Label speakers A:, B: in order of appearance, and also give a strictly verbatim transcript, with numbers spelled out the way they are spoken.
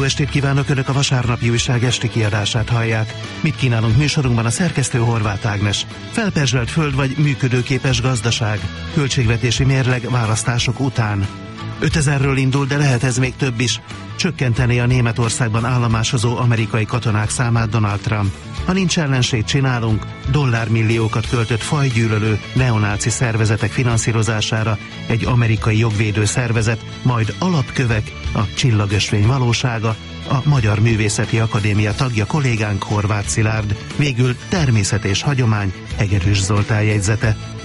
A: estét kívánok, Önök a Vasárnapi Újság esti kiadását hallják. Mit kínálunk műsorunkban? A szerkesztő Horváth Ágnes. Felperzselt föld vagy működőképes gazdaság? Költségvetési mérleg választások után. ötezerről indul, de lehet ez még több is. Csökkenteni a Németországban állomásozó amerikai katonák számát Donald Trump. Ha nincs ellenség, csinálunk, dollármilliókat költött fajgyűlölő neonáci szervezetek finanszírozására egy amerikai jogvédő szervezet, majd alapkövek, a Csillagösvény valósága, a Magyar Művészeti Akadémia tagja kollégánk Horváth Szilárd, végül természet és hagyomány Egerős Zoltán jegyzete.